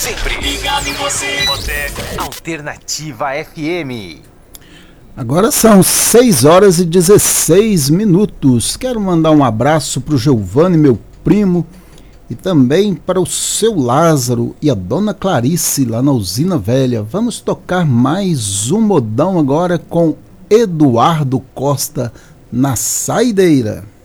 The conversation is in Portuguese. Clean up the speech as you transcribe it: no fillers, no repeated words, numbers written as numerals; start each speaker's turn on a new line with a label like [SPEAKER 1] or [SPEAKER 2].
[SPEAKER 1] sempre ligado em você. Alternativa FM.
[SPEAKER 2] Agora são 6 horas e 16 minutos. Quero mandar um abraço para o Giovanni, meu primo, e também para o seu Lázaro e a dona Clarice lá na Usina Velha. Vamos tocar mais um modão agora com Eduardo Costa na saideira.